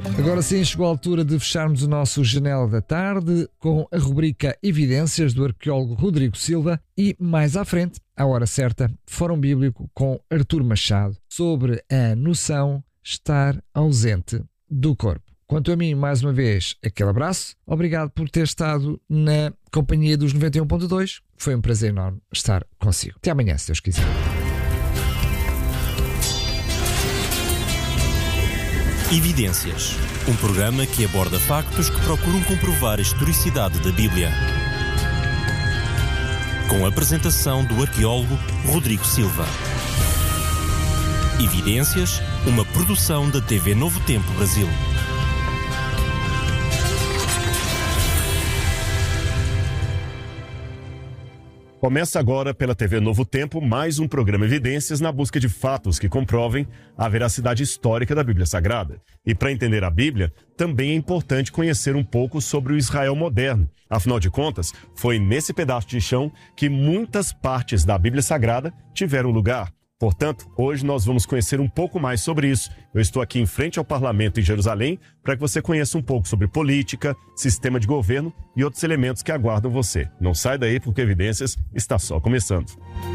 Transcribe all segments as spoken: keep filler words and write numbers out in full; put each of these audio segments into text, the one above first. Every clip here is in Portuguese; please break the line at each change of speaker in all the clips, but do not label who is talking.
Agora sim, chegou a altura de fecharmos o nosso Janela da Tarde com a rubrica Evidências do arqueólogo Rodrigo Silva e, mais à frente, à hora certa, Fórum Bíblico com Artur Machado sobre a noção estar ausente do corpo. Quanto a mim, mais uma vez, aquele abraço. Obrigado por ter estado na companhia dos noventa e um ponto dois. Foi um prazer enorme estar consigo. Até amanhã, se Deus quiser.
Evidências, um programa que aborda factos que procuram comprovar a historicidade da Bíblia. Com a apresentação do arqueólogo Rodrigo Silva. Evidências, uma produção da T V Novo Tempo Brasil.
Começa agora pela T V Novo Tempo mais um programa Evidências na busca de fatos que comprovem a veracidade histórica da Bíblia Sagrada. E para entender a Bíblia, também é importante conhecer um pouco sobre o Israel moderno. Afinal de contas, foi nesse pedaço de chão que muitas partes da Bíblia Sagrada tiveram lugar. Portanto, hoje nós vamos conhecer um pouco mais sobre isso. Eu estou aqui em frente ao Parlamento em Jerusalém para que você conheça um pouco sobre política, sistema de governo e outros elementos que aguardam você. Não sai daí porque Evidências está só começando.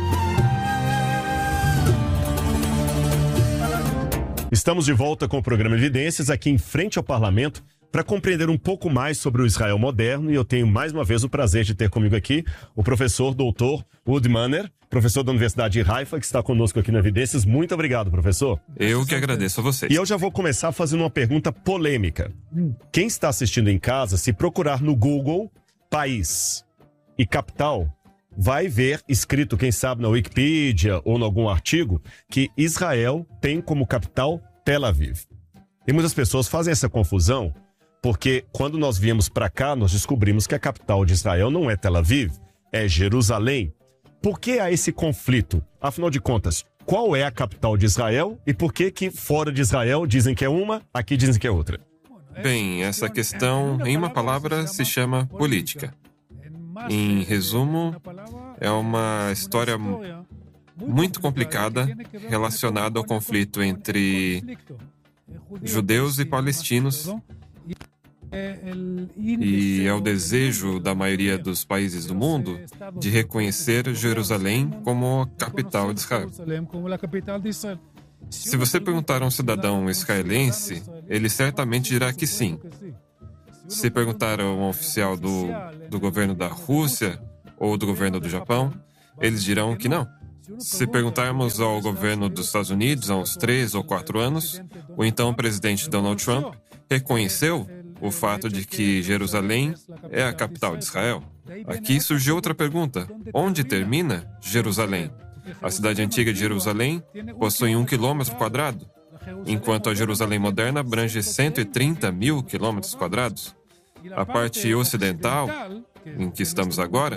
Estamos de volta com o programa Evidências aqui em frente ao Parlamento para compreender um pouco mais sobre o Israel moderno, e eu tenho mais uma vez o prazer de ter comigo aqui o professor doutor Udi Manner, professor da Universidade de Haifa, que está conosco aqui no Evidências. Muito obrigado, professor.
Eu que agradeço a vocês.
E eu já vou começar fazendo uma pergunta polêmica. Quem está assistindo em casa, se procurar no Google país e capital, vai ver escrito, quem sabe, na Wikipedia ou em algum artigo, que Israel tem como capital Tel Aviv. E muitas pessoas fazem essa confusão porque quando nós viemos para cá, nós descobrimos que a capital de Israel não é Tel Aviv, é Jerusalém. Por que há esse conflito? Afinal de contas, qual é a capital de Israel e por que que fora de Israel dizem que é uma, aqui dizem que é outra?
Bem, essa questão, em uma palavra, se chama política. Em resumo, é uma história muito complicada relacionada ao conflito entre judeus e palestinos e é o desejo da maioria dos países do mundo de reconhecer Jerusalém como a capital de Israel. Se você perguntar a um cidadão israelense, ele certamente dirá que sim. Se perguntar a um oficial do, do governo da Rússia ou do governo do Japão, eles dirão que não. Se perguntarmos ao governo dos Estados Unidos há uns três ou quatro anos, o então presidente Donald Trump reconheceu o fato de que Jerusalém é a capital de Israel. Aqui surgiu outra pergunta. Onde termina Jerusalém? A cidade antiga de Jerusalém possui um quilômetro quadrado, enquanto a Jerusalém moderna abrange cento e trinta mil quilômetros quadrados. A parte ocidental, em que estamos agora,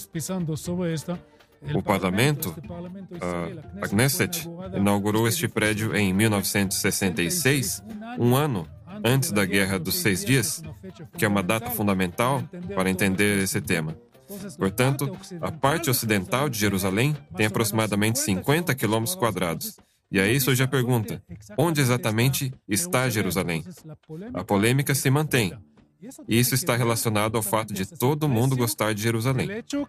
o parlamento, a Knesset, inaugurou este prédio em mil novecentos e sessenta e seis, um ano antes da Guerra dos Seis Dias, que é uma data fundamental para entender esse tema. Portanto, a parte ocidental de Jerusalém tem aproximadamente cinquenta quilômetros quadrados. E aí surge a pergunta, onde exatamente está Jerusalém? A polêmica se mantém. E isso está relacionado ao fato de todo mundo gostar de Jerusalém.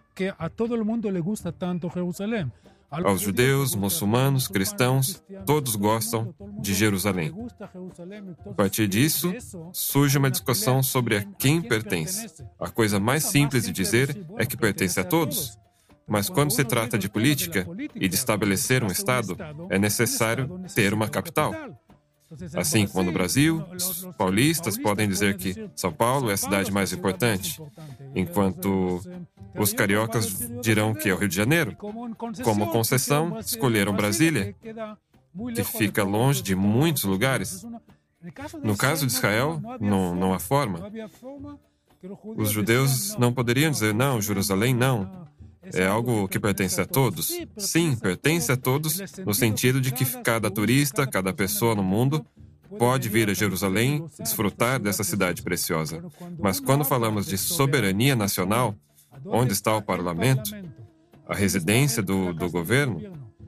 Aos judeus, muçulmanos, cristãos, todos gostam de Jerusalém. A partir disso, surge uma discussão sobre a quem pertence. A coisa mais simples de dizer é que pertence a todos. Mas quando se trata de política e de estabelecer um Estado, é necessário ter uma capital. Assim como no Brasil, os paulistas podem dizer que São Paulo é a cidade mais importante, enquanto os cariocas dirão que é o Rio de Janeiro. Como concessão, escolheram Brasília, que fica longe de muitos lugares. No caso de Israel, não, não há forma. Os judeus não poderiam dizer, não, Jerusalém não. É algo que pertence a todos? Sim, pertence a todos, no sentido de que cada turista, cada pessoa no mundo pode vir a Jerusalém e desfrutar dessa cidade preciosa. Mas quando falamos de soberania nacional, onde está o parlamento, a residência do, do governo,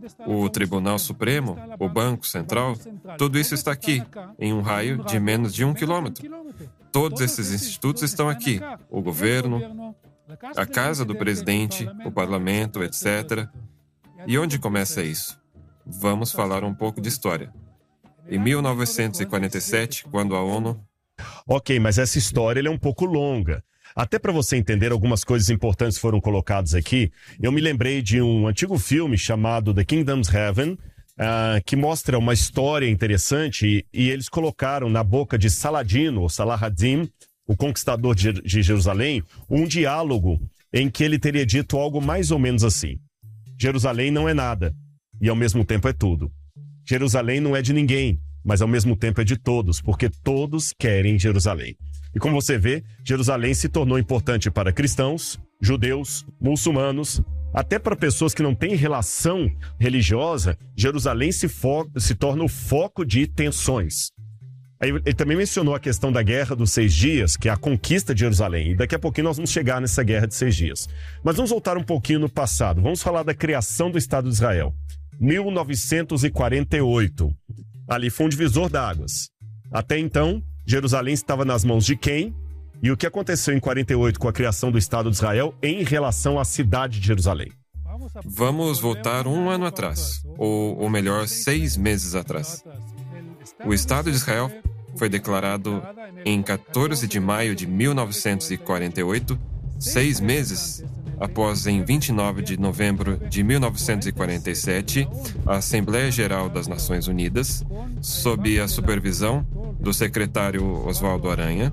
o Tribunal Supremo, o Banco Central, tudo isso está aqui, em um raio de menos de um quilômetro. Todos esses institutos estão aqui, o governo, a casa do presidente, o parlamento, etcétera. E onde começa isso? Vamos falar um pouco de história. Em mil novecentos e quarenta e sete, quando a ONU...
Ok, mas essa história é um pouco longa. Até para você entender, algumas coisas importantes foram colocadas aqui. Eu me lembrei de um antigo filme chamado The Kingdom's Heaven, uh, que mostra uma história interessante e, e eles colocaram na boca de Saladino, ou Salah ad-Din, o conquistador de, de Jerusalém, um diálogo em que ele teria dito algo mais ou menos assim: Jerusalém não é nada e ao mesmo tempo é tudo. Jerusalém não é de ninguém, mas ao mesmo tempo é de todos, porque todos querem Jerusalém. E como você vê, Jerusalém se tornou importante para cristãos, judeus, muçulmanos, até para pessoas que não têm relação religiosa. Jerusalém se, fo- se torna o foco de tensões. Aí ele também mencionou a questão da Guerra dos Seis Dias, que é a conquista de Jerusalém. E daqui a pouquinho nós vamos chegar nessa Guerra de Seis Dias. Mas vamos voltar um pouquinho no passado. Vamos falar da criação do Estado de Israel. mil novecentos e quarenta e oito. Ali foi um divisor d'águas. Até então, Jerusalém estava nas mãos de quem? E o que aconteceu em quarenta e oito com a criação do Estado de Israel em relação à cidade de Jerusalém?
Vamos voltar um ano atrás, ou, ou melhor, seis meses atrás. O Estado de Israel foi declarado em quatorze de maio de mil novecentos e quarenta e oito, seis meses após, em vinte e nove de novembro de mil novecentos e quarenta e sete, a Assembleia Geral das Nações Unidas, sob a supervisão do secretário Oswaldo Aranha,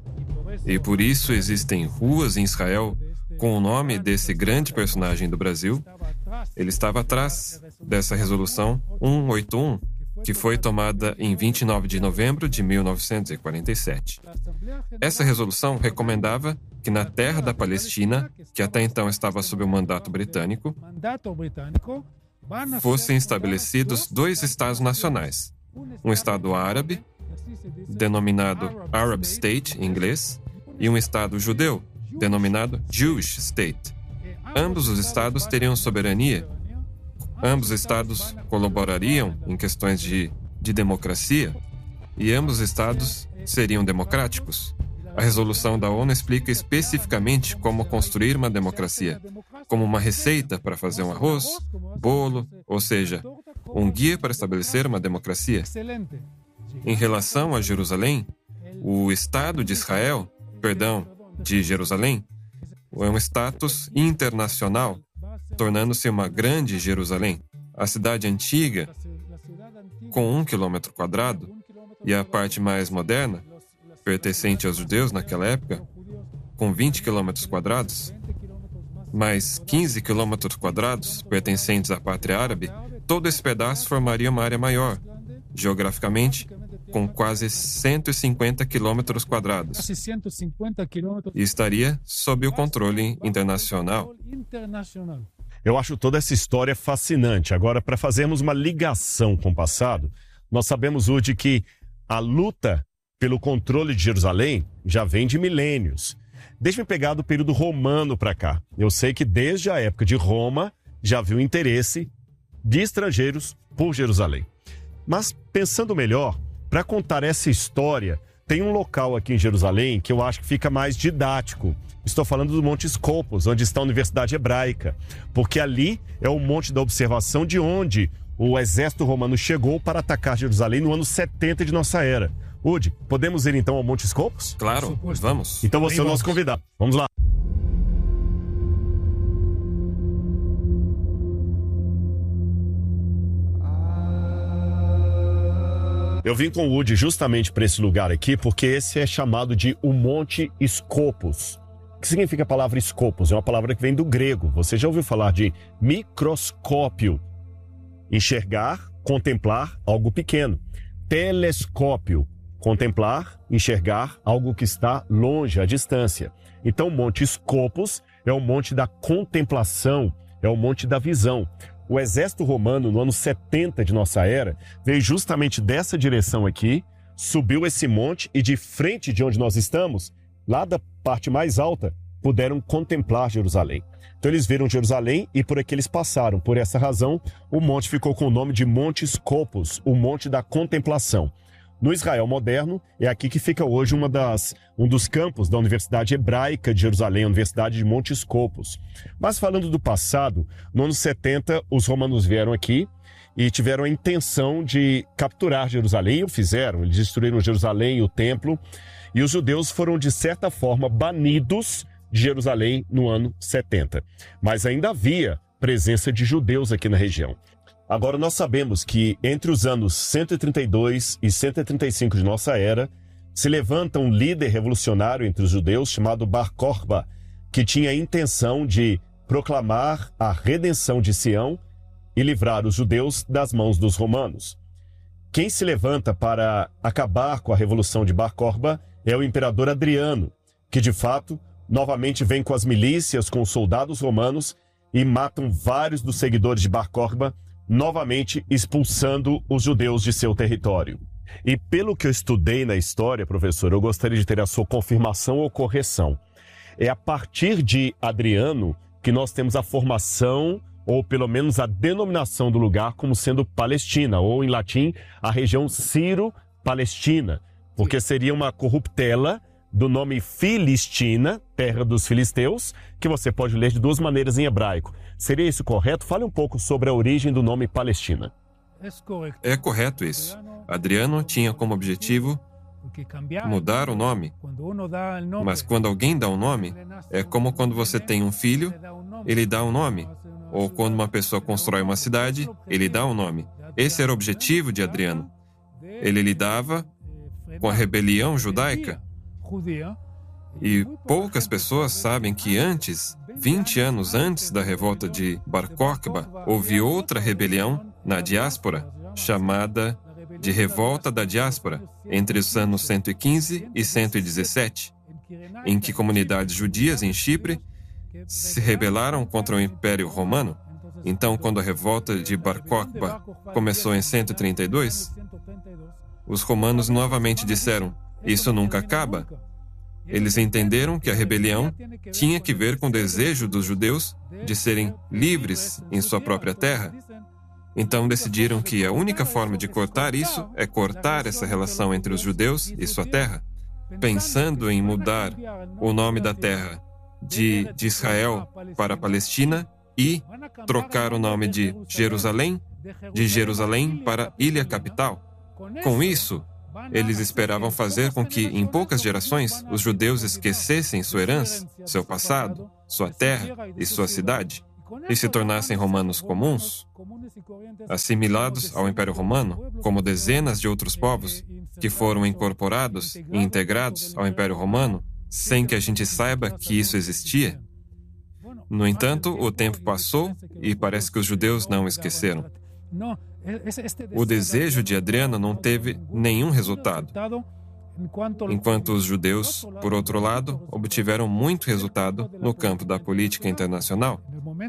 e por isso existem ruas em Israel com o nome desse grande personagem do Brasil. Ele estava atrás dessa resolução cento e oitenta e um, que foi tomada em vinte e nove de novembro de mil novecentos e quarenta e sete. Essa resolução recomendava que na terra da Palestina, que até então estava sob o mandato britânico, fossem estabelecidos dois estados nacionais. Um estado árabe, denominado Arab State em inglês, e um estado judeu, denominado Jewish State. Ambos os estados teriam soberania. Ambos os estados colaborariam em questões de, de democracia, e ambos os estados seriam democráticos. A resolução da ONU explica especificamente como construir uma democracia, como uma receita para fazer um arroz, bolo, ou seja, um guia para estabelecer uma democracia. Em relação a Jerusalém, o Estado de Israel, perdão, de Jerusalém, é um status internacional, tornando-se uma grande Jerusalém. A cidade antiga, com um quilômetro quadrado, e a parte mais moderna, pertencente aos judeus naquela época, com vinte quilômetros quadrados, mais quinze quilômetros quadrados pertencentes à pátria árabe, todo esse pedaço formaria uma área maior, geograficamente, com quase cento e cinquenta quilômetros quadrados, e estaria sob o controle internacional.
Eu acho toda essa história fascinante. Agora, para fazermos uma ligação com o passado, nós sabemos hoje que a luta pelo controle de Jerusalém já vem de milênios. Deixa-me pegar do período romano para cá. Eu sei que desde a época de Roma já havia o interesse de estrangeiros por Jerusalém. Mas, pensando melhor, para contar essa história, tem um local aqui em Jerusalém que eu acho que fica mais didático. Estou falando do Monte Scopus, onde está a Universidade Hebraica, porque ali é o Monte da Observação de onde o exército romano chegou para atacar Jerusalém no ano setenta de nossa era. Udi, podemos ir então ao Monte Scopus?
Claro, vamos.
Então você é o nosso convidado. Vamos lá. Eu vim com o Udi justamente para esse lugar aqui, porque esse é chamado de o Monte Scopus. O que significa a palavra Scopus? É uma palavra que vem do grego. Você já ouviu falar de microscópio? Enxergar, contemplar algo pequeno. Telescópio, contemplar, enxergar algo que está longe, à distância. Então, o Monte Scopus é o monte da contemplação, é o monte da visão. O exército romano, no ano setenta de nossa era, veio justamente dessa direção aqui, subiu esse monte e de frente de onde nós estamos, lá da parte mais alta, puderam contemplar Jerusalém. Então eles viram Jerusalém e por aqui eles passaram. Por essa razão, o monte ficou com o nome de Monte Scopus, o Monte da Contemplação. No Israel moderno, é aqui que fica hoje uma das, um dos campos da Universidade Hebraica de Jerusalém, a Universidade de Monte Scopus. Mas falando do passado, no ano setenta, os romanos vieram aqui e tiveram a intenção de capturar Jerusalém, e o fizeram. Eles destruíram Jerusalém e o templo, e os judeus foram, de certa forma, banidos de Jerusalém no ano setenta. Mas ainda havia presença de judeus aqui na região. Agora nós sabemos que entre os anos cento e trinta e dois e cento e trinta e cinco de nossa era, se levanta um líder revolucionário entre os judeus chamado Bar Kokhba, que tinha a intenção de proclamar a redenção de Sião e livrar os judeus das mãos dos romanos. Quem se levanta para acabar com a revolução de Bar Kokhba é o imperador Adriano, que de fato novamente vem com as milícias, com os soldados romanos e matam vários dos seguidores de Bar Kokhba, novamente expulsando os judeus de seu território. E pelo que eu estudei na história, professor, eu gostaria de ter a sua confirmação ou correção. É a partir de Adriano que nós temos a formação, ou pelo menos a denominação do lugar como sendo Palestina, ou em latim, a região Ciro-Palestina, porque seria uma corruptela do nome Filistina, terra dos filisteus, que você pode ler de duas maneiras em hebraico. Seria isso correto? Fale um pouco sobre a origem do nome Palestina.
É correto isso. Adriano tinha como objetivo mudar o nome. Mas quando alguém dá um nome, é como quando você tem um filho, ele dá um nome. Ou quando uma pessoa constrói uma cidade, ele dá um nome. Esse era o objetivo de Adriano. Ele lidava com a rebelião judaica. E poucas pessoas sabem que antes, vinte anos antes da revolta de Bar Kokhba, houve outra rebelião na diáspora, chamada de Revolta da Diáspora, entre os anos cento e quinze e cento e dezessete, em que comunidades judias em Chipre se rebelaram contra o Império Romano. Então, quando a revolta de Bar Kokhba começou em cento e trinta e dois, os romanos novamente disseram: isso nunca acaba. Eles entenderam que a rebelião tinha que ver com o desejo dos judeus de serem livres em sua própria terra. Então decidiram que a única forma de cortar isso é cortar essa relação entre os judeus e sua terra, pensando em mudar o nome da terra de, de Israel para Palestina e trocar o nome de Jerusalém de Jerusalém para Ilha Capital. Com isso, eles esperavam fazer com que, em poucas gerações, os judeus esquecessem sua herança, seu passado, sua terra e sua cidade, e se tornassem romanos comuns, assimilados ao Império Romano, como dezenas de outros povos que foram incorporados e integrados ao Império Romano, sem que a gente saiba que isso existia. No entanto, o tempo passou e parece que os judeus não esqueceram. O desejo de Adriano não teve nenhum resultado, enquanto os judeus, por outro lado, obtiveram muito resultado no campo da política internacional.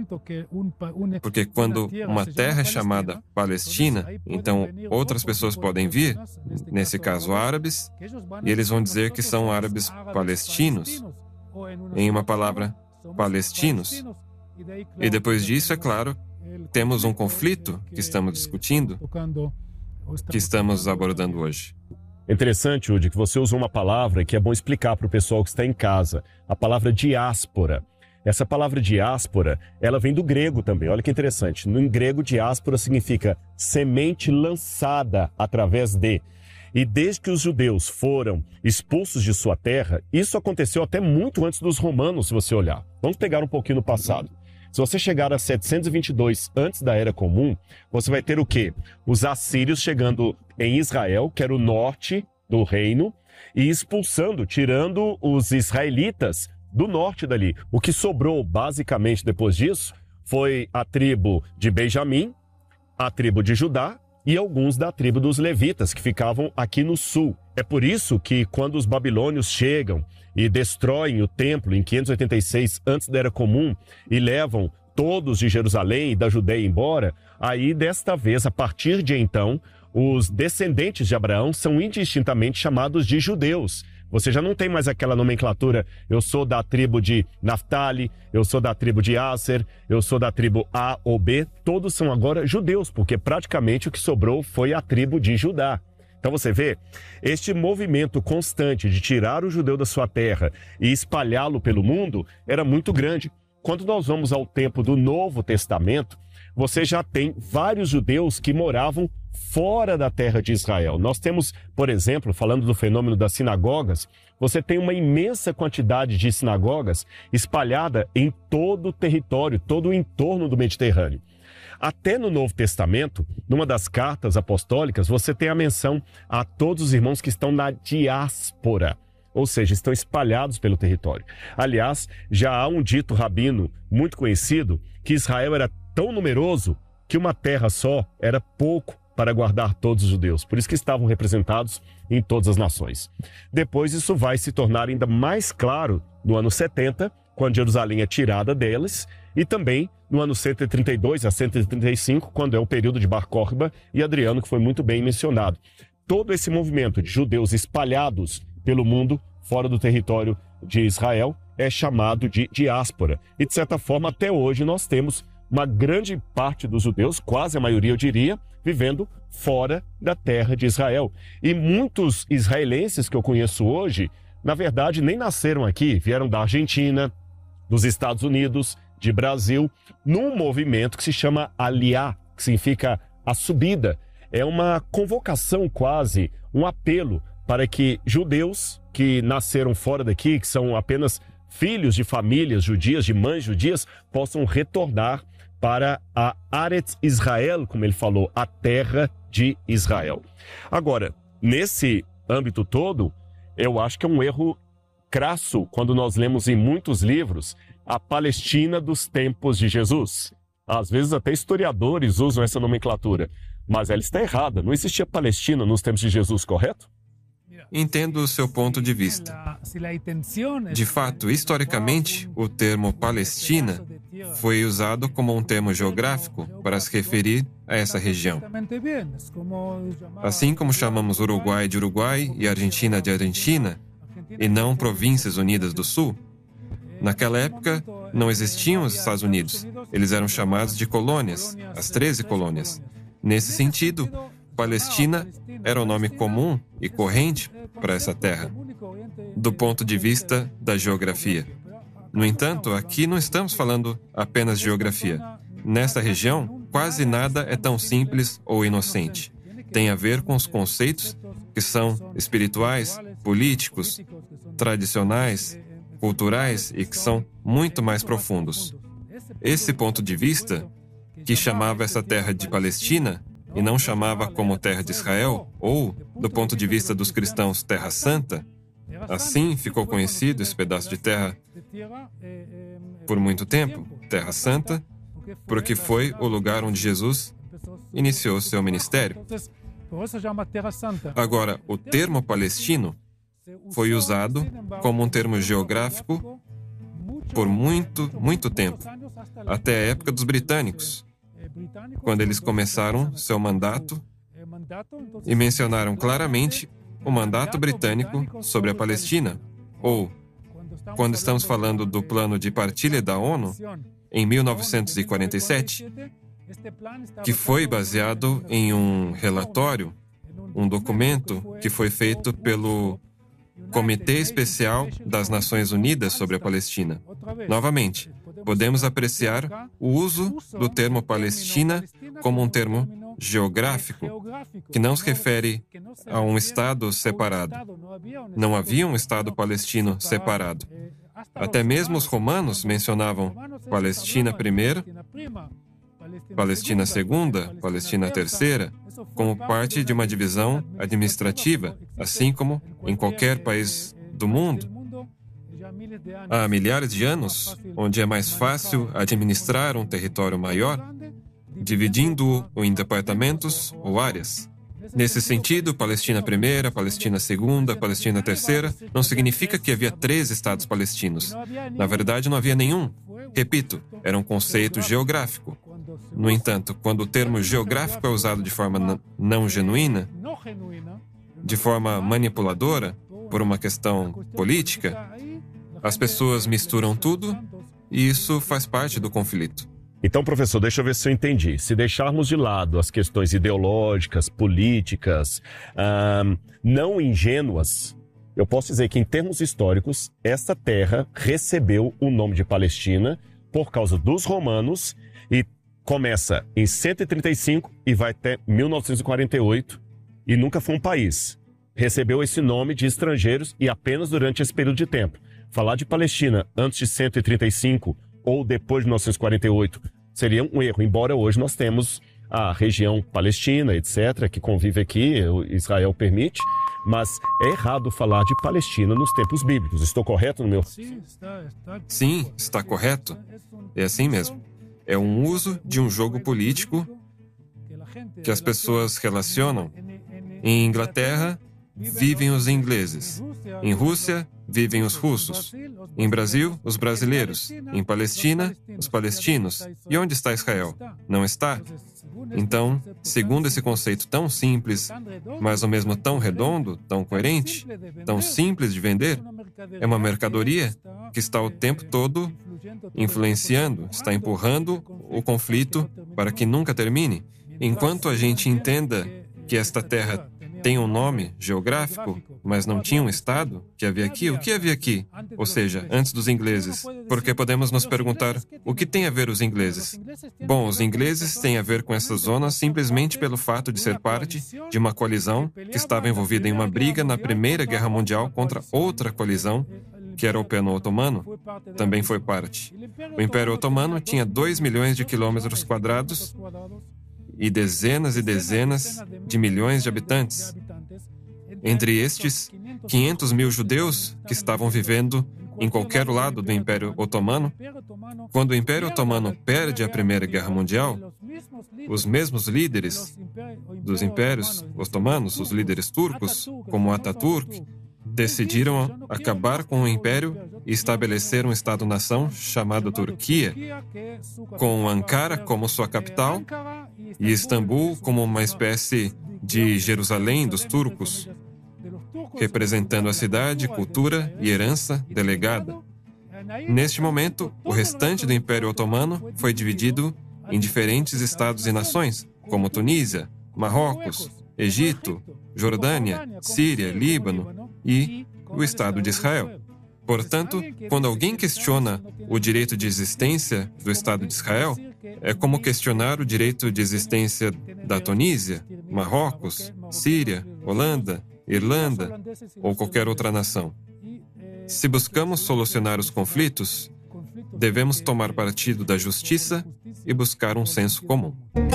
Porque quando uma terra é chamada Palestina, então outras pessoas podem vir, nesse caso árabes, e eles vão dizer que são árabes palestinos, em uma palavra, palestinos. E depois disso, é claro, temos um conflito que estamos discutindo, que estamos abordando hoje.
É interessante, Udi, que você usou uma palavra que é bom explicar para o pessoal que está em casa, a palavra diáspora. Essa palavra diáspora, ela vem do grego também, olha que interessante. No grego, diáspora significa semente lançada através de. E desde que os judeus foram expulsos de sua terra, isso aconteceu até muito antes dos romanos, se você olhar. Vamos pegar um pouquinho no passado. Se você chegar a setecentos e vinte e dois antes da Era Comum, você vai ter o quê? Os assírios chegando em Israel, que era o norte do reino, e expulsando, tirando os israelitas do norte dali. O que sobrou, basicamente, depois disso, foi a tribo de Benjamim, a tribo de Judá e alguns da tribo dos levitas, que ficavam aqui no sul. É por isso que, quando os babilônios chegam e destroem o templo em quinhentos e oitenta e seis antes da Era Comum e levam todos de Jerusalém e da Judeia embora, aí, desta vez, a partir de então, os descendentes de Abraão são indistintamente chamados de judeus, Você já não tem mais aquela nomenclatura, eu sou da tribo de Naftali, eu sou da tribo de Aser, eu sou da tribo A ou B. Todos são agora judeus, porque praticamente o que sobrou foi a tribo de Judá. Então você vê, este movimento constante de tirar o judeu da sua terra e espalhá-lo pelo mundo era muito grande. Quando nós vamos ao tempo do Novo Testamento, você já tem vários judeus que moravam fora da terra de Israel. Nós temos, por exemplo, falando do fenômeno das sinagogas, você tem uma imensa quantidade de sinagogas espalhada em todo o território, todo o entorno do Mediterrâneo. Até no Novo Testamento, numa das cartas apostólicas, você tem a menção a todos os irmãos que estão na diáspora, ou seja, estão espalhados pelo território. Aliás, já há um dito rabino muito conhecido que Israel era tão numeroso que uma terra só era pouco para guardar todos os judeus, por isso que estavam representados em todas as nações. Depois isso vai se tornar ainda mais claro no ano setenta, quando Jerusalém é tirada deles, e também no ano cento e trinta e dois a cento e trinta e cinco, quando é o período de Bar Kokhba e Adriano, que foi muito bem mencionado. Todo esse movimento de judeus espalhados pelo mundo, fora do território de Israel, é chamado de diáspora. E, de certa forma, até hoje nós temos uma grande parte dos judeus, quase a maioria eu diria, vivendo fora da terra de Israel. E muitos israelenses que eu conheço hoje, na verdade, nem nasceram aqui, vieram da Argentina, dos Estados Unidos, de Brasil, num movimento que se chama Aliá, que significa a subida. É uma convocação quase, um apelo para que judeus que nasceram fora daqui, que são apenas filhos de famílias judias, de mães judias, possam retornar para a Aretz Israel, como ele falou, a terra de Israel. Agora, nesse âmbito todo, eu acho que é um erro crasso quando nós lemos em muitos livros a Palestina dos tempos de Jesus. Às vezes até historiadores usam essa nomenclatura, mas ela está errada. Não existia Palestina nos tempos de Jesus, correto?
Entendo o seu ponto de vista. De fato, historicamente, o termo Palestina foi usado como um termo geográfico para se referir a essa região. Assim como chamamos Uruguai de Uruguai e Argentina de Argentina, e não Províncias Unidas do Sul, naquela época não existiam os Estados Unidos. Eles eram chamados de colônias, as treze colônias. Nesse sentido, Palestina era o nome comum e corrente para essa terra, do ponto de vista da geografia. No entanto, aqui não estamos falando apenas de geografia. Nesta região, quase nada é tão simples ou inocente. Tem a ver com os conceitos que são espirituais, políticos, tradicionais, culturais e que são muito mais profundos. Esse ponto de vista, que chamava essa terra de Palestina e não chamava como terra de Israel, ou, do ponto de vista dos cristãos, Terra Santa, assim ficou conhecido esse pedaço de terra por muito tempo, Terra Santa, porque foi o lugar onde Jesus iniciou seu ministério. Agora, o termo palestino foi usado como um termo geográfico por muito, muito tempo, até a época dos britânicos, quando eles começaram seu mandato e mencionaram claramente o mandato britânico sobre a Palestina, ou, quando estamos falando do plano de partilha da ONU, em mil novecentos e quarenta e sete, que foi baseado em um relatório, um documento que foi feito pelo Comitê Especial das Nações Unidas sobre a Palestina. Novamente, podemos apreciar o uso do termo Palestina como um termo geográfico, que não se refere a um Estado separado. Não havia um Estado palestino separado. Até mesmo os romanos mencionavam Palestina primeira, Palestina segunda, Palestina terceira, como parte de uma divisão administrativa, assim como em qualquer país do mundo. Há milhares de anos, onde é mais fácil administrar um território maior, dividindo-o em departamentos ou áreas. Nesse sentido, Palestina primeira, Palestina segunda, Palestina terceira, não significa que havia três estados palestinos. Na verdade, não havia nenhum. Repito, era um conceito geográfico. No entanto, quando o termo geográfico é usado de forma não genuína, de forma manipuladora, por uma questão política, as pessoas misturam tudo e isso faz parte do conflito.
Então, professor, deixa eu ver se eu entendi. Se deixarmos de lado as questões ideológicas, políticas, hum, não ingênuas, eu posso dizer que, em termos históricos, esta terra recebeu o nome de Palestina por causa dos romanos e começa em cento e trinta e cinco e vai até mil novecentos e quarenta e oito e nunca foi um país. Recebeu esse nome de estrangeiros e apenas durante esse período de tempo. Falar de Palestina antes de cento e trinta e cinco ou depois de mil novecentos e quarenta e oito seria um erro, embora hoje nós temos a região palestina, etcétera, que convive aqui, Israel permite, mas é errado falar de Palestina nos tempos bíblicos. Estou correto no meu...
Sim, está correto. É assim mesmo. É um uso de um jogo político que as pessoas relacionam. Em Inglaterra, vivem os ingleses. Em Rússia, vivem os russos. Em Brasil, os brasileiros. Em Palestina, os palestinos. E onde está Israel? Não está? Então, segundo esse conceito tão simples, mas ao mesmo tão redondo, tão coerente, tão simples de vender, é uma mercadoria que está o tempo todo influenciando, está empurrando o conflito para que nunca termine. Enquanto a gente entenda que esta terra tem um nome geográfico, mas não tinha um estado que havia aqui, o que havia aqui? Ou seja, antes dos ingleses. Porque podemos nos perguntar, o que tem a ver os ingleses? Bom, os ingleses têm a ver com essa zona simplesmente pelo fato de ser parte de uma coalizão que estava envolvida em uma briga na Primeira Guerra Mundial contra outra coalizão, que era o Império Otomano, também foi parte. O Império Otomano tinha dois milhões de quilômetros quadrados e dezenas e dezenas de milhões de habitantes. Entre estes, quinhentos mil judeus que estavam vivendo em qualquer lado do Império Otomano. Quando o Império Otomano perde a Primeira Guerra Mundial, os mesmos líderes dos impérios otomanos, os líderes turcos, como Ataturk, decidiram acabar com o império e estabelecer um Estado-nação chamado Turquia, com Ankara como sua capital e Istambul como uma espécie de Jerusalém dos turcos, representando a cidade, cultura e herança delegada. Neste momento, o restante do Império Otomano foi dividido em diferentes estados e nações, como Tunísia, Marrocos, Egito, Jordânia, Síria, Líbano e o Estado de Israel. Portanto, quando alguém questiona o direito de existência do Estado de Israel, é como questionar o direito de existência da Tunísia, Marrocos, Síria, Holanda, Irlanda ou qualquer outra nação. Se buscamos solucionar os conflitos, devemos tomar partido da justiça e buscar um senso comum.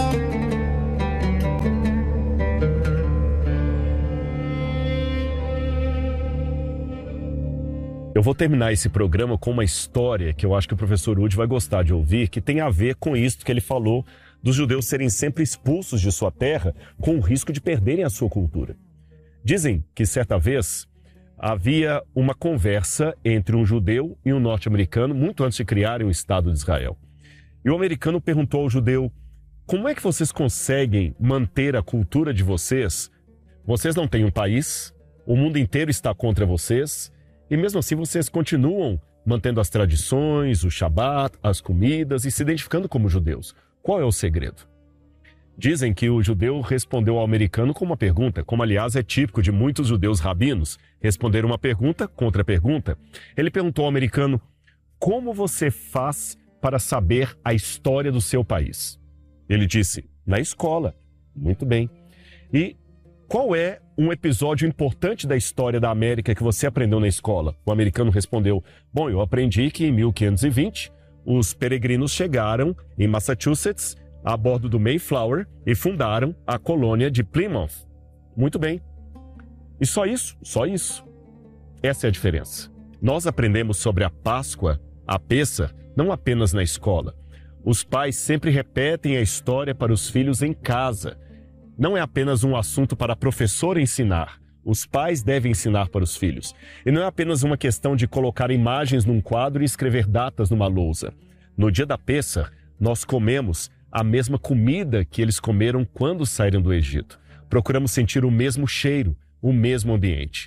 Eu vou terminar esse programa com uma história que eu acho que o professor Udi vai gostar de ouvir, que tem a ver com isso que ele falou dos judeus serem sempre expulsos de sua terra com o risco de perderem a sua cultura. Dizem que certa vez havia uma conversa entre um judeu e um norte-americano muito antes de criarem o Estado de Israel. E o americano perguntou ao judeu, como é que vocês conseguem manter a cultura de vocês? Vocês não têm um país, o mundo inteiro está contra vocês, e mesmo assim vocês continuam mantendo as tradições, o Shabat, as comidas e se identificando como judeus. Qual é o segredo? Dizem que o judeu respondeu ao americano com uma pergunta, como aliás é típico de muitos judeus rabinos, responder uma pergunta contra pergunta. Ele perguntou ao americano, como você faz para saber a história do seu país? Ele disse, na escola. Muito bem. E qual é um episódio importante da história da América que você aprendeu na escola? O americano respondeu, bom, eu aprendi que em mil quinhentos e vinte os peregrinos chegaram em Massachusetts a bordo do Mayflower e fundaram a colônia de Plymouth. Muito bem. E só isso? Só isso. Essa é a diferença. Nós aprendemos sobre a Páscoa, a Pêssar, não apenas na escola. Os pais sempre repetem a história para os filhos em casa. Não é apenas um assunto para professor ensinar. Os pais devem ensinar para os filhos. E não é apenas uma questão de colocar imagens num quadro e escrever datas numa lousa. No dia da Pêssar, nós comemos a mesma comida que eles comeram quando saíram do Egito. Procuramos sentir o mesmo cheiro, o mesmo ambiente.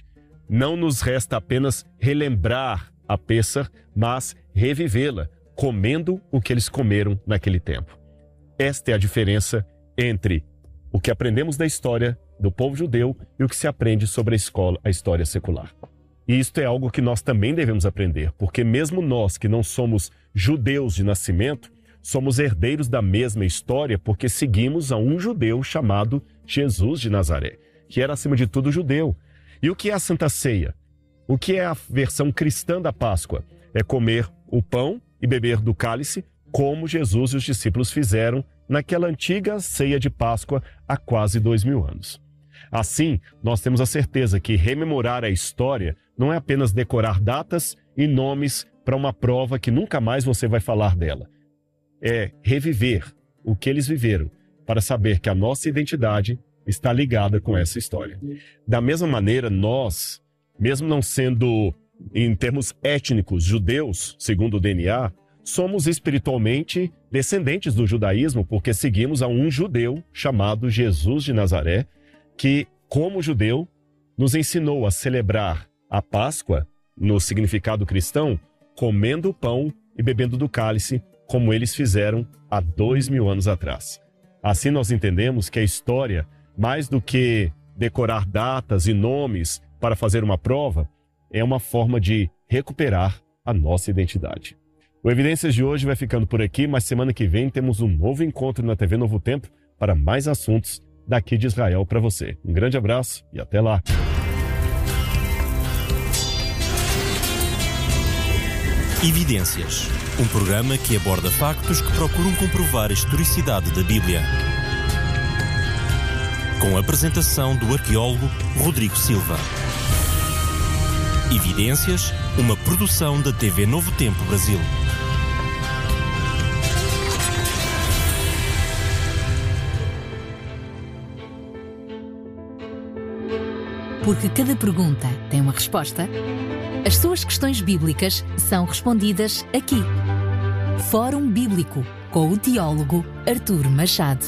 não nos resta apenas relembrar a Pêssar, mas revivê-la, comendo o que eles comeram naquele tempo. Esta é a diferença entre o que aprendemos da história do povo judeu e o que se aprende sobre a escola, a história secular. E isto é algo que nós também devemos aprender, porque mesmo nós que não somos judeus de nascimento, somos herdeiros da mesma história porque seguimos a um judeu chamado Jesus de Nazaré, que era acima de tudo judeu. E o que é a Santa Ceia? O que é a versão cristã da Páscoa? É comer o pão e beber do cálice, como Jesus e os discípulos fizeram naquela antiga ceia de Páscoa há quase dois mil anos. Assim, nós temos a certeza que rememorar a história não é apenas decorar datas e nomes para uma prova que nunca mais você vai falar dela. É reviver o que eles viveram para saber que a nossa identidade está ligada com essa história. Da mesma maneira, nós, mesmo não sendo, em termos étnicos, judeus, segundo o D N A, somos espiritualmente descendentes do judaísmo porque seguimos a um judeu chamado Jesus de Nazaré, que, como judeu, nos ensinou a celebrar a Páscoa, no significado cristão, comendo o pão e bebendo do cálice, como eles fizeram há dois mil anos atrás. Assim nós entendemos que a história, mais do que decorar datas e nomes para fazer uma prova, é uma forma de recuperar a nossa identidade. O Evidências de hoje vai ficando por aqui, mas semana que vem temos um novo encontro na T V Novo Tempo para mais assuntos daqui de Israel para você. Um grande abraço e até lá!
Evidências, um programa que aborda factos que procuram comprovar a historicidade da Bíblia. Com a apresentação do arqueólogo Rodrigo Silva. Evidências, uma produção da T V Novo Tempo Brasil.
Porque cada pergunta tem uma resposta, as suas questões bíblicas são respondidas aqui. Fórum Bíblico, com o teólogo Artur Machado.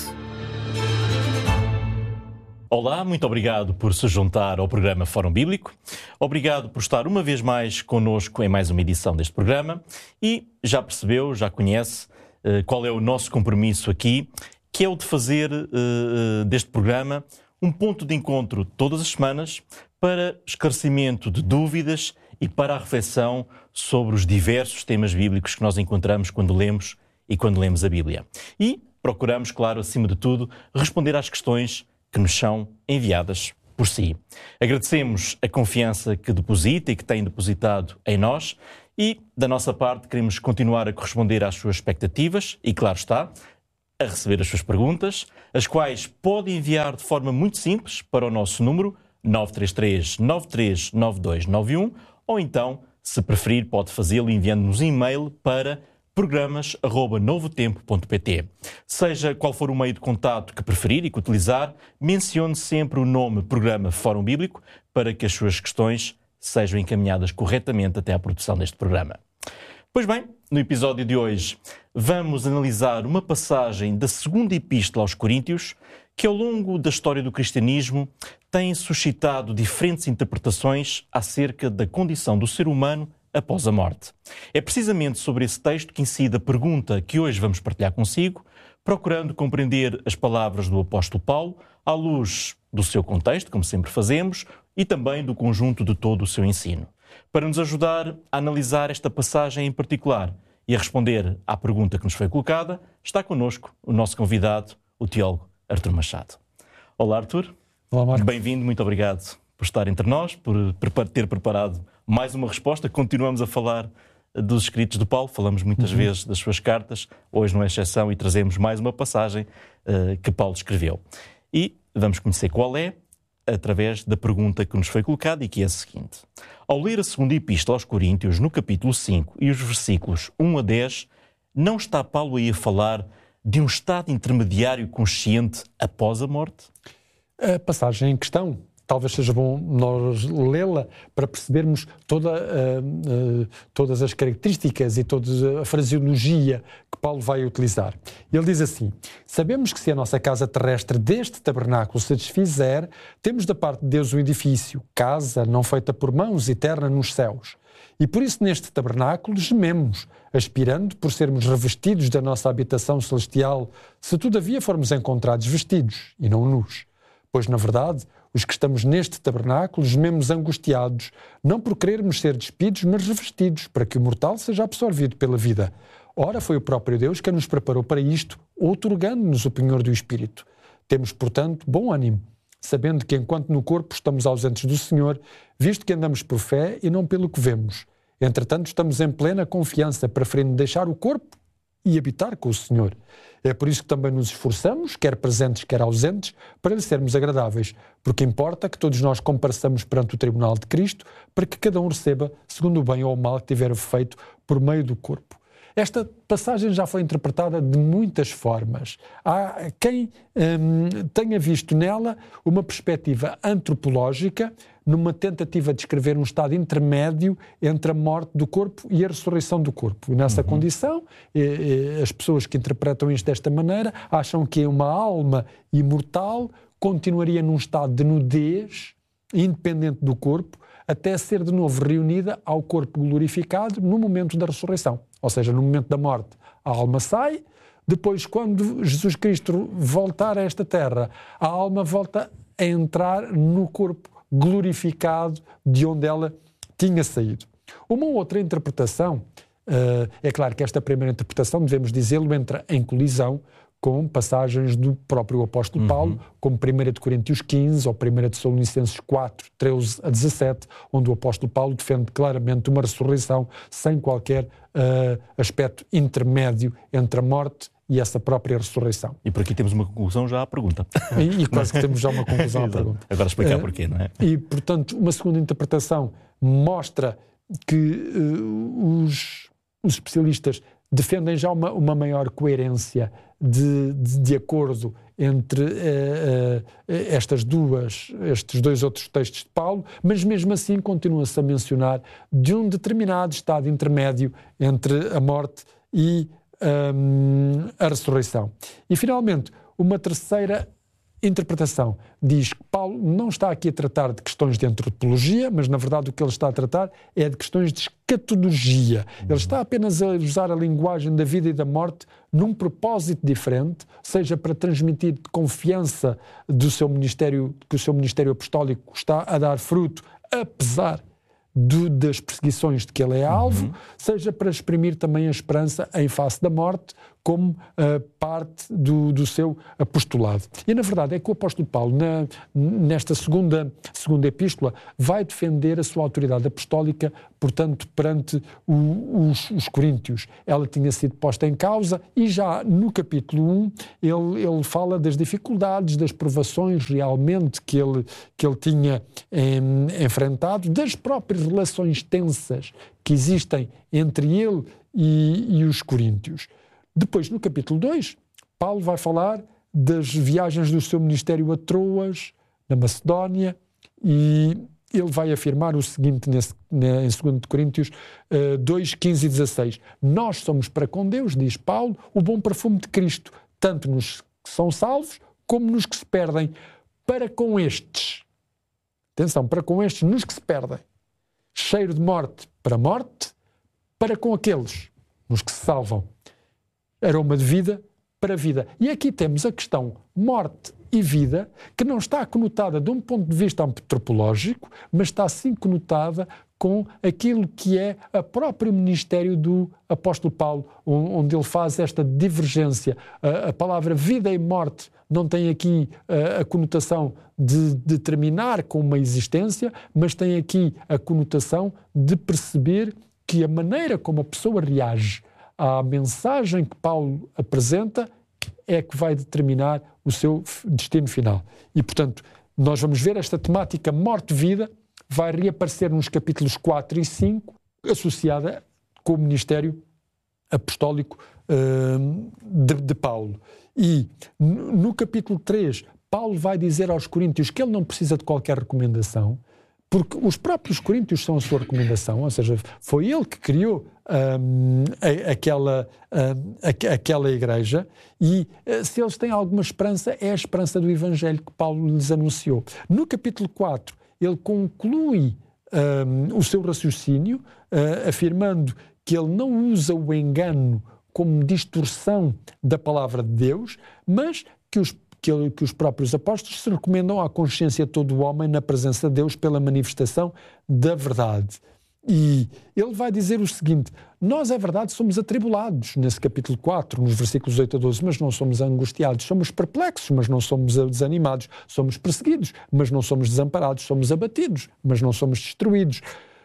Olá, muito obrigado por se juntar ao programa Fórum Bíblico. Obrigado por estar uma vez mais connosco em mais uma edição deste programa. E já percebeu, já conhece uh, qual é o nosso compromisso aqui, que é o de fazer uh, deste programa um ponto de encontro todas as semanas para esclarecimento de dúvidas e para a reflexão sobre os diversos temas bíblicos que nós encontramos quando lemos e quando lemos a Bíblia. E procuramos, claro, acima de tudo, responder às questões que nos são enviadas por si. Agradecemos a confiança que deposita e que tem depositado em nós e, da nossa parte, queremos continuar a corresponder às suas expectativas e, claro está, a receber as suas perguntas, as quais pode enviar de forma muito simples para o nosso número nove três três, nove três nove dois nove um ou então, se preferir, pode fazê-lo enviando-nos e-mail para programas arroba novotempo ponto pt. Seja qual for o meio de contato que preferir e que utilizar, mencione sempre o nome Programa Fórum Bíblico para que as suas questões sejam encaminhadas corretamente até à produção deste programa. Pois bem, no episódio de hoje vamos analisar uma passagem da segunda Epístola aos Coríntios que ao longo da história do cristianismo tem suscitado diferentes interpretações acerca da condição do ser humano após a morte. É precisamente sobre esse texto que incide a pergunta que hoje vamos partilhar consigo, procurando compreender as palavras do apóstolo Paulo à luz do seu contexto, como sempre fazemos, e também do conjunto de todo o seu ensino. Para nos ajudar a analisar esta passagem em particular e a responder à pergunta que nos foi colocada, está connosco o nosso convidado, o teólogo Artur Machado. Olá, Artur.
Olá, Marco.
Bem-vindo, muito obrigado por estar entre nós, por ter preparado mais uma resposta. Continuamos a falar dos escritos de Paulo, falamos muitas uhum. vezes das suas cartas, hoje não é exceção e trazemos mais uma passagem uh, que Paulo escreveu. E vamos conhecer qual é, através da pergunta que nos foi colocada e que é a seguinte. Ao ler a segunda Epístola aos Coríntios, no capítulo cinco e os versículos um a dez, não está Paulo aí a falar de um estado intermediário consciente após a morte?
A passagem em questão talvez seja bom nós lê-la para percebermos toda, uh, uh, todas as características e toda a fraseologia que Paulo vai utilizar. Ele diz assim: sabemos que se a nossa casa terrestre deste tabernáculo se desfizer, temos da parte de Deus um edifício, casa não feita por mãos, eterna nos céus. E por isso neste tabernáculo gememos, aspirando por sermos revestidos da nossa habitação celestial, se todavia formos encontrados vestidos e não nus. Pois, na verdade, os que estamos neste tabernáculo gememos angustiados, não por querermos ser despidos, mas revestidos, para que o mortal seja absorvido pela vida. Ora, foi o próprio Deus que nos preparou para isto, outorgando-nos o penhor do Espírito. Temos, portanto, bom ânimo, sabendo que enquanto no corpo estamos ausentes do Senhor, visto que andamos por fé e não pelo que vemos. Entretanto, estamos em plena confiança, preferindo deixar o corpo e habitar com o Senhor. É por isso que também nos esforçamos, quer presentes, quer ausentes, para lhe sermos agradáveis, porque importa que todos nós compareçamos perante o tribunal de Cristo, para que cada um receba segundo o bem ou o mal que tiver feito por meio do corpo. Esta passagem já foi interpretada de muitas formas. Há quem hum, tenha visto nela uma perspectiva antropológica, numa tentativa de descrever um estado intermédio entre a morte do corpo e a ressurreição do corpo. E nessa uhum. condição, eh, eh, as pessoas que interpretam isto desta maneira acham que uma alma imortal continuaria num estado de nudez, independente do corpo, até ser de novo reunida ao corpo glorificado no momento da ressurreição. Ou seja, no momento da morte, a alma sai, depois, quando Jesus Cristo voltar a esta terra, a alma volta a entrar no corpo glorificado de onde ela tinha saído. Uma outra interpretação, uh, é claro que esta primeira interpretação, devemos dizê-lo, entra em colisão com passagens do próprio apóstolo uhum. Paulo, como primeira de Coríntios quinze ou primeira de Tessalonicenses quatro, treze a dezassete, onde o apóstolo Paulo defende claramente uma ressurreição sem qualquer uh, aspecto intermédio entre a morte e essa própria ressurreição.
E por aqui temos uma conclusão já à pergunta.
E, e quase que temos já uma conclusão à pergunta.
Agora explicar uh, porquê, não é?
E, portanto, uma segunda interpretação mostra que uh, os, os especialistas defendem já uma, uma maior coerência de, de, de acordo entre uh, uh, estas duas, estes dois outros textos de Paulo, mas mesmo assim continua-se a mencionar de um determinado estado intermédio entre a morte e um, a ressurreição. E, finalmente, uma terceira interpretação diz que Paulo não está aqui a tratar de questões de antropologia, mas na verdade o que ele está a tratar é de questões de escatologia. Uhum. Ele está apenas a usar a linguagem da vida e da morte num propósito diferente, seja para transmitir confiança do seu ministério, que o seu ministério apostólico está a dar fruto, apesar do, das perseguições de que ele é alvo, uhum. seja para exprimir também a esperança em face da morte, como uh, parte do, do seu apostolado. E, na verdade, é que o apóstolo Paulo, na, nesta segunda, segunda epístola, vai defender a sua autoridade apostólica, portanto, perante o, os, os coríntios. Ela tinha sido posta em causa e já no capítulo um ele, ele fala das dificuldades, das provações realmente que ele, que ele tinha em, enfrentado, das próprias relações tensas que existem entre ele e, e os coríntios. Depois, no capítulo dois, Paulo vai falar das viagens do seu ministério a Troas, na Macedónia, e ele vai afirmar o seguinte nesse, em dois Coríntios dois, quinze e dezasseis. Nós somos para com Deus, diz Paulo, o bom perfume de Cristo, tanto nos que são salvos como nos que se perdem. Para com estes, atenção, para com estes, nos que se perdem, cheiro de morte para morte, para com aqueles, nos que se salvam, aroma de vida para vida. E aqui temos a questão morte e vida, que não está conotada de um ponto de vista antropológico, mas está sim conotada com aquilo que é o próprio ministério do apóstolo Paulo, onde ele faz esta divergência. A, a palavra vida e morte não tem aqui a, a conotação de, de terminar com uma existência, mas tem aqui a conotação de perceber que a maneira como a pessoa reage à mensagem que Paulo apresenta é que vai determinar o seu destino final. E, portanto, nós vamos ver esta temática morte-vida vai reaparecer nos capítulos quatro e cinco, associada com o ministério apostólico uh, de, de Paulo. E no, no capítulo três, Paulo vai dizer aos coríntios que ele não precisa de qualquer recomendação, porque os próprios coríntios são a sua recomendação, ou seja, foi ele que criou hum, a, aquela, hum, a, aquela igreja, e se eles têm alguma esperança, é a esperança do Evangelho que Paulo lhes anunciou. No capítulo quatro, ele conclui hum, o seu raciocínio, uh, afirmando que ele não usa o engano como distorção da palavra de Deus, mas que os Que, que os próprios apóstolos se recomendam à consciência de todo o homem na presença de Deus pela manifestação da verdade. E ele vai dizer o seguinte: nós, é verdade, somos atribulados, nesse capítulo quatro, nos versículos oito a doze, mas não somos angustiados, somos perplexos, mas não somos desanimados, somos perseguidos, mas não somos desamparados, somos abatidos, mas não somos destruídos.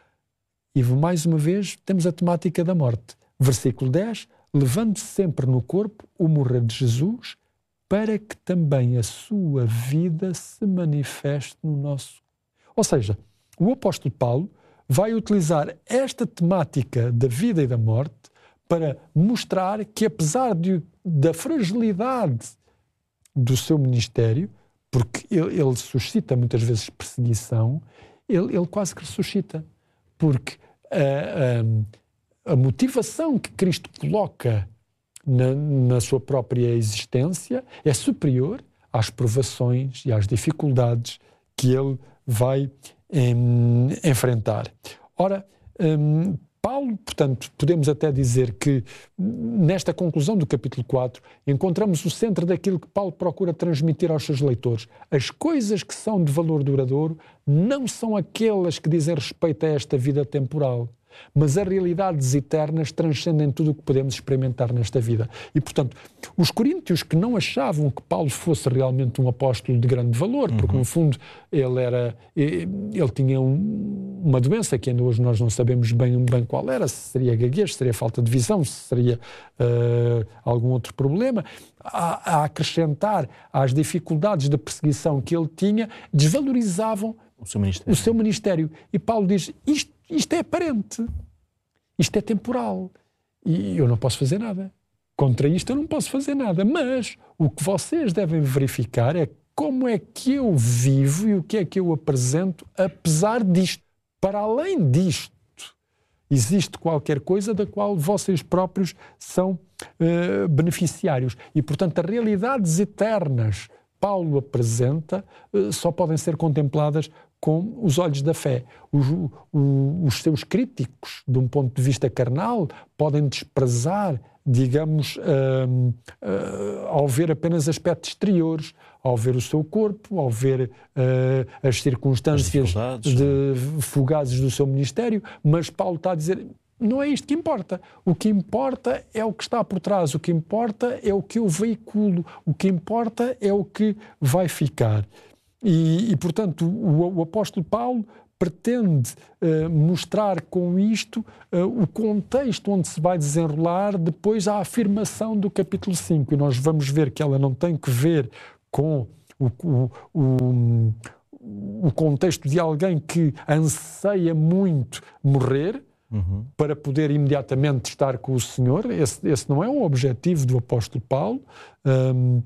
E mais uma vez temos a temática da morte. Versículo dez: levando sempre no corpo o morrer de Jesus, para que também a sua vida se manifeste no nosso. Ou seja, o apóstolo Paulo vai utilizar esta temática da vida e da morte para mostrar que, apesar de, da fragilidade do seu ministério, porque ele, ele suscita muitas vezes perseguição, ele, ele quase que ressuscita. Porque a, a, a motivação que Cristo coloca Na, na sua própria existência é superior às provações e às dificuldades que ele vai em, enfrentar. Ora, um, Paulo, portanto, podemos até dizer que nesta conclusão do capítulo quatro encontramos o centro daquilo que Paulo procura transmitir aos seus leitores. As coisas que são de valor duradouro não são aquelas que dizem respeito a esta vida temporal, mas as realidades eternas transcendem tudo o que podemos experimentar nesta vida. E, portanto, os coríntios que não achavam que Paulo fosse realmente um apóstolo de grande valor, porque, uhum. no fundo, ele, era, ele tinha um, uma doença que ainda hoje nós não sabemos bem, bem qual era, se seria gaguez, se seria falta de visão, se seria uh, algum outro problema, a, a acrescentar às dificuldades da perseguição que ele tinha, desvalorizavam
o seu ministério.
O seu ministério. E Paulo diz, isto Isto é aparente, isto é temporal, e eu não posso fazer nada. Contra isto eu não posso fazer nada, mas o que vocês devem verificar é como é que eu vivo e o que é que eu apresento apesar disto. Para além disto, existe qualquer coisa da qual vocês próprios são uh, beneficiários. E, portanto, as realidades eternas Paulo apresenta uh, só podem ser contempladas com os olhos da fé. Os, o, os seus críticos, de um ponto de vista carnal, podem desprezar, digamos, uh, uh, ao ver apenas aspectos exteriores, ao ver o seu corpo, ao ver uh, as circunstâncias as de, fugazes do seu ministério, mas Paulo está a dizer, não é isto que importa. O que importa é o que está por trás, o que importa é o que eu veiculo, o que importa é o que vai ficar. E, e portanto, o, o apóstolo Paulo pretende uh, mostrar com isto uh, o contexto onde se vai desenrolar depois a afirmação do capítulo cinco. E nós vamos ver que ela não tem que ver com o, o, o, o contexto de alguém que anseia muito morrer, uhum. para poder imediatamente estar com o Senhor. Esse, esse não é o objetivo do apóstolo Paulo. Um,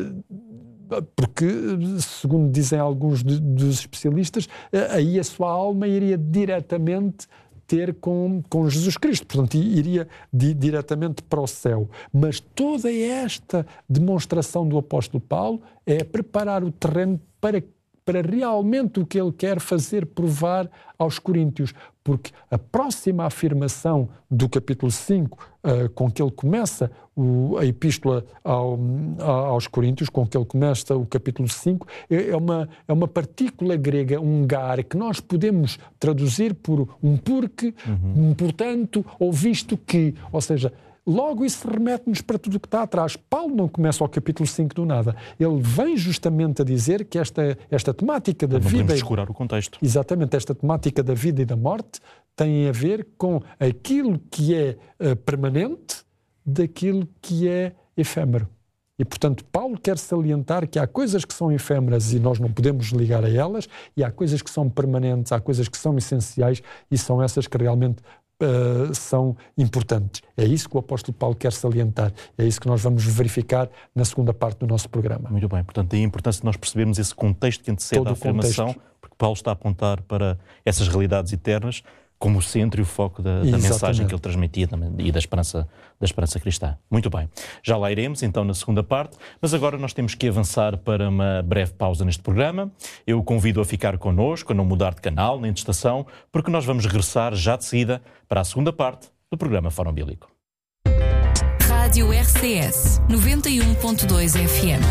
porque, segundo dizem alguns de, dos especialistas, aí a sua alma iria diretamente ter com, com Jesus Cristo, portanto, iria di, diretamente para o céu. Mas toda esta demonstração do apóstolo Paulo é preparar o terreno para para realmente o que ele quer fazer provar aos coríntios, porque a próxima afirmação do capítulo cinco, uh, com que ele começa o, a epístola ao, a, aos coríntios, com que ele começa o capítulo cinco, é, é, uma, é uma partícula grega, um gar, que nós podemos traduzir por um porque, uhum. um portanto, ou visto que, ou seja, logo isso remete-nos para tudo o que está atrás. Paulo não começa ao capítulo cinco do nada. Ele vem justamente a dizer que esta, esta temática da
não
vida... Não
podemos descurar o contexto.
Exatamente, esta temática da vida e da morte tem a ver com aquilo que é uh, permanente daquilo que é efêmero. E, portanto, Paulo quer salientar que há coisas que são efêmeras e nós não podemos ligar a elas, e há coisas que são permanentes, há coisas que são essenciais e são essas que realmente uh, são importantes. É isso que o apóstolo Paulo quer salientar. É isso que nós vamos verificar na segunda parte do nosso programa.
Muito bem. Portanto, é importante nós percebermos esse contexto que antecede a afirmação, porque Paulo está a apontar para essas realidades eternas como o centro e o foco da, da mensagem que ele transmitia e da esperança, da esperança cristã. Muito bem. Já lá iremos, então, na segunda parte, mas agora nós temos que avançar para uma breve pausa neste programa. Eu o convido a ficar connosco, a não mudar de canal nem de estação, porque nós vamos regressar já de seguida para a segunda parte do programa Fórum Bíblico.
Rádio R C S noventa e um ponto dois F M.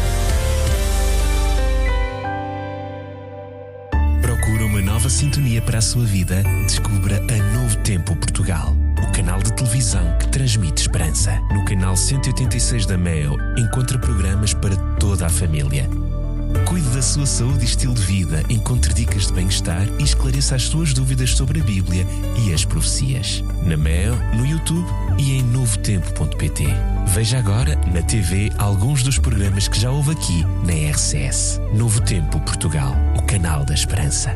Procura uma nova sintonia para a sua vida? Descubra a Novo Tempo Portugal, o canal de televisão que transmite esperança. No canal cento e oitenta e seis da Meo, encontra programas para toda a família. Cuide da sua saúde e estilo de vida, encontre dicas de bem-estar e esclareça as suas dúvidas sobre a Bíblia e as profecias. Na Meo, no YouTube e em novo tempo ponto pt. Veja agora na T V alguns dos programas que já houve aqui na R C S. Novo Tempo Portugal, o canal da esperança.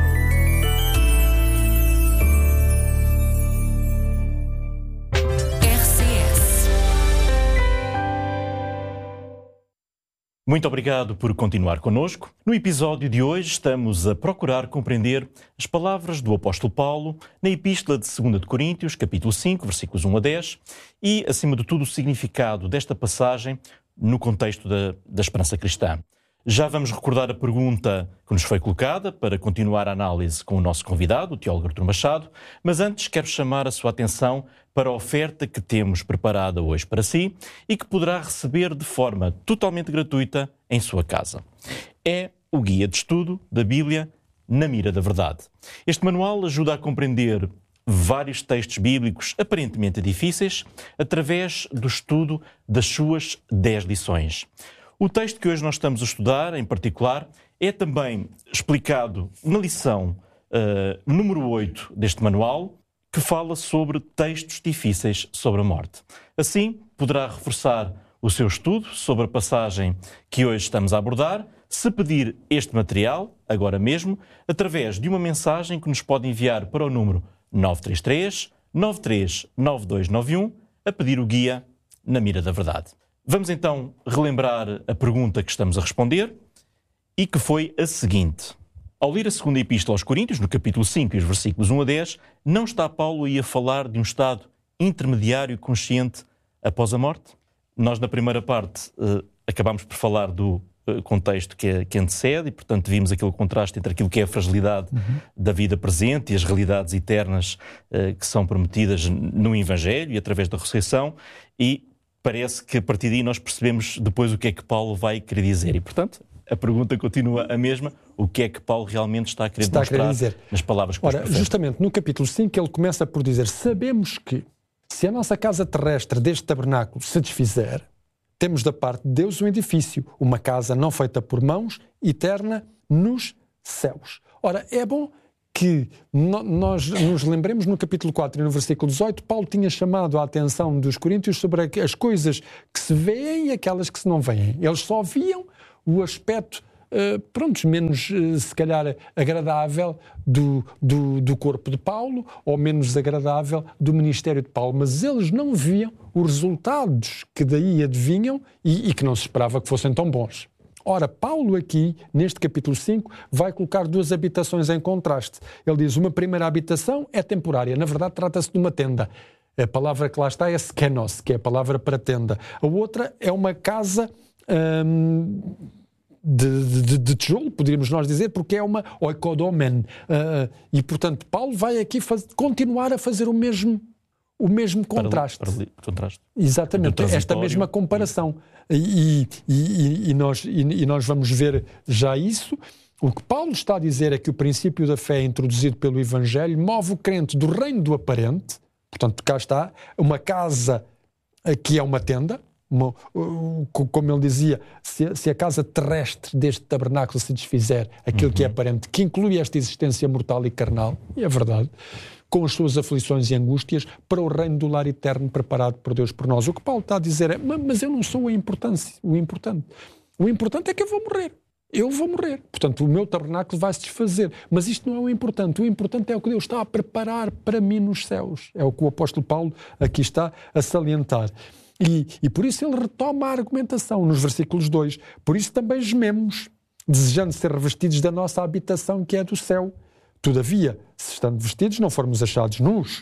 Muito obrigado por continuar connosco. No episódio de hoje estamos a procurar compreender as palavras do apóstolo Paulo na Epístola de segunda de Coríntios, capítulo cinco, versículos um a dez, e, acima de tudo, o significado desta passagem no contexto da, da esperança cristã. Já vamos recordar a pergunta que nos foi colocada para continuar a análise com o nosso convidado, o teólogo Artur Machado, mas antes quero chamar a sua atenção para a oferta que temos preparada hoje para si e que poderá receber de forma totalmente gratuita em sua casa. É o Guia de Estudo da Bíblia na Mira da Verdade. Este manual ajuda a compreender vários textos bíblicos aparentemente difíceis através do estudo das suas dez lições. O texto que hoje nós estamos a estudar, em particular, é também explicado na lição uh, número oito deste manual, que fala sobre textos difíceis sobre a morte. Assim, poderá reforçar o seu estudo sobre a passagem que hoje estamos a abordar, se pedir este material, agora mesmo, através de uma mensagem que nos pode enviar para o número nove três três, nove três nove dois nove um, a pedir o guia na Mira da Verdade. Vamos então relembrar a pergunta que estamos a responder e que foi a seguinte. Ao ler a segunda Epístola aos Coríntios, no capítulo cinco, e os versículos um a dez, não está Paulo aí a falar de um estado intermediário consciente após a morte? Nós, na primeira parte, eh, acabámos por falar do eh, contexto que, é, que antecede e, portanto, vimos aquele contraste entre aquilo que é a fragilidade uhum. da vida presente e as realidades eternas eh, que são prometidas no Evangelho e através da ressurreição, e parece que a partir daí nós percebemos depois o que é que Paulo vai querer dizer. E, portanto, a pergunta continua a mesma. O que é que Paulo realmente está a querer
está
demonstrar
a querer dizer
nas palavras que
Ora,
nos
justamente no capítulo cinco ele começa por dizer: sabemos que se a nossa casa terrestre deste tabernáculo se desfizer, temos da parte de Deus um edifício, uma casa não feita por mãos, eterna nos céus. Ora, é bom que no, nós nos lembremos no capítulo quatro e no versículo dezoito, Paulo tinha chamado a atenção dos coríntios sobre as coisas que se veem e aquelas que se não veem. Eles só viam o aspecto, uh, pronto, menos, uh, se calhar, agradável do, do, do corpo de Paulo, ou menos agradável do ministério de Paulo, mas eles não viam os resultados que daí advinham e, e que não se esperava que fossem tão bons. Ora, Paulo aqui, neste capítulo cinco, vai colocar duas habitações em contraste. Ele diz: uma primeira habitação é temporária, na verdade trata-se de uma tenda. A palavra que lá está é skenos, que é a palavra para tenda. A outra é uma casa hum, de, de, de tijolo, poderíamos nós dizer, porque é uma oikodomen. Uh, e, portanto, Paulo vai aqui faz, continuar a fazer o mesmo, o mesmo contraste.
Para, para, contraste.
Exatamente, esta mesma comparação. E, e, e, nós, e, e nós vamos ver já isso. O que Paulo está a dizer é que o princípio da fé introduzido pelo Evangelho move o crente do reino do aparente, portanto cá está, uma casa que é uma tenda, uma, como ele dizia, se, se a casa terrestre deste tabernáculo se desfizer, aquilo uhum. que é aparente, que inclui esta existência mortal e carnal, e é verdade, com as suas aflições e angústias, para o reino do lar eterno preparado por Deus por nós. O que Paulo está a dizer é: mas eu não sou a importância, o importante. O importante é que eu vou morrer. eu vou morrer. Portanto, o meu tabernáculo vai se desfazer. Mas isto não é o importante. O importante é o que Deus está a preparar para mim nos céus. É o que o apóstolo Paulo aqui está a salientar. E, e por isso ele retoma a argumentação nos versículos dois. Por isso também gememos, desejando ser revestidos da nossa habitação que é do céu. Todavia, se estando vestidos, não formos achados nus.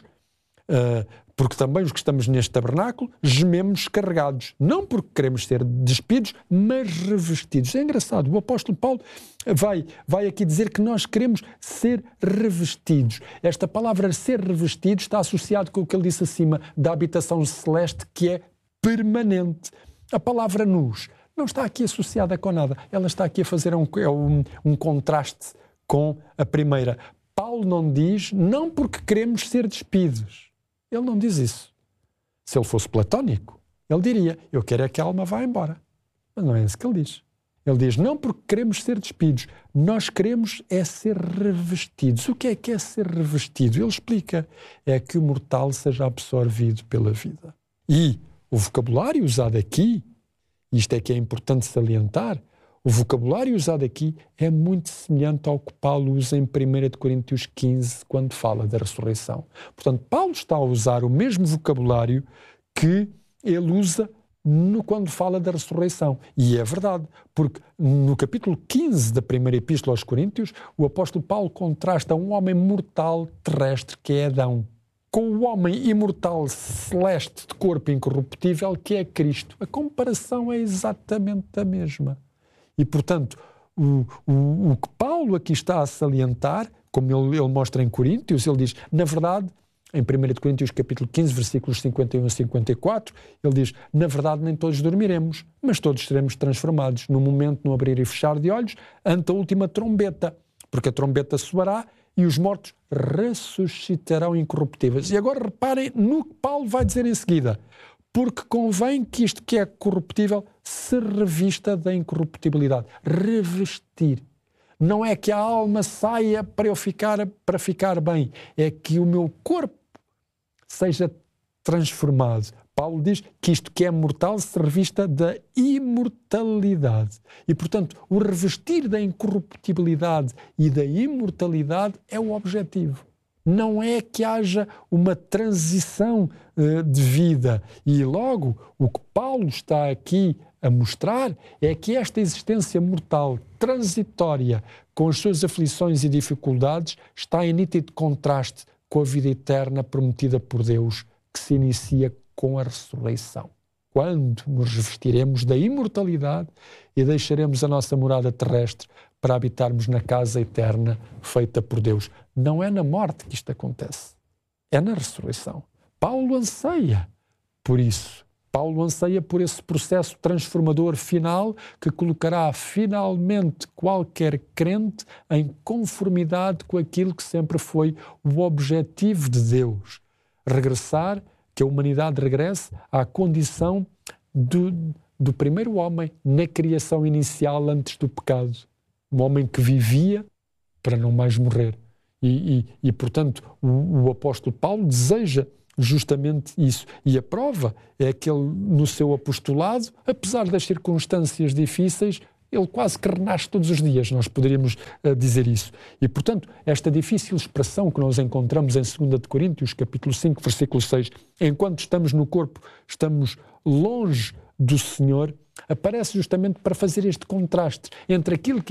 Uh, porque também os que estamos neste tabernáculo gememos carregados, não porque queremos ser despidos, mas revestidos. É engraçado, o apóstolo Paulo vai, vai aqui dizer que nós queremos ser revestidos. Esta palavra ser revestido está associado com o que ele disse acima, da habitação celeste, que é permanente. A palavra nus não está aqui associada com nada, ela está aqui a fazer um, um, um contraste com a primeira. Paulo não diz, não porque queremos ser despidos. Ele não diz isso. Se ele fosse platónico, ele diria, eu quero é que a alma vá embora. Mas não é isso que ele diz. Ele diz, não porque queremos ser despidos, nós queremos é ser revestidos. O que é que é ser revestido? Ele explica, é que o mortal seja absorvido pela vida. E o vocabulário usado aqui, isto é que é importante salientar, o vocabulário usado aqui é muito semelhante ao que Paulo usa em primeira Coríntios quinze, quando fala da ressurreição. Portanto, Paulo está a usar o mesmo vocabulário que ele usa no, quando fala da ressurreição. E é verdade, porque no capítulo quinze da primeira Epístola aos Coríntios, o apóstolo Paulo contrasta um homem mortal terrestre, que é Adão, com o homem imortal celeste de corpo incorruptível, que é Cristo. A comparação é exatamente a mesma. E, portanto, o, o, o que Paulo aqui está a salientar, como ele, ele mostra em Coríntios, ele diz, na verdade, em primeira Coríntios capítulo quinze, versículos cinquenta e um a cinquenta e quatro, ele diz, na verdade nem todos dormiremos, mas todos seremos transformados no momento, no abrir e fechar de olhos, ante a última trombeta, porque a trombeta soará e os mortos ressuscitarão incorruptíveis. E agora reparem no que Paulo vai dizer em seguida, porque convém que isto que é corruptível se revista da incorruptibilidade. Revestir. Não é que a alma saia para eu ficar, para ficar bem, é que o meu corpo seja transformado. Paulo diz que isto que é mortal se revista da imortalidade. E, portanto, o revestir da incorruptibilidade e da imortalidade é o objetivo. Não é que haja uma transição uh, de vida. E logo, o que Paulo está aqui a mostrar é que esta existência mortal, transitória, com as suas aflições e dificuldades, está em nítido contraste com a vida eterna prometida por Deus, que se inicia com a ressurreição. Quando nos revestiremos da imortalidade e deixaremos a nossa morada terrestre para habitarmos na casa eterna feita por Deus. Não é na morte que isto acontece, é na ressurreição. Paulo anseia por isso. Paulo anseia por esse processo transformador final que colocará finalmente qualquer crente em conformidade com aquilo que sempre foi o objetivo de Deus. Regressar, que a humanidade regresse à condição do, do primeiro homem na criação inicial antes do pecado. Um homem que vivia para não mais morrer. E, e, e portanto, o, o apóstolo Paulo deseja justamente isso. E a prova é que ele, no seu apostolado, apesar das circunstâncias difíceis, ele quase que renasce todos os dias, nós poderíamos uh, dizer isso. E, portanto, esta difícil expressão que nós encontramos em segunda Coríntios, capítulo cinco, versículo seis, enquanto estamos no corpo, estamos longe do Senhor, aparece justamente para fazer este contraste entre aquilo que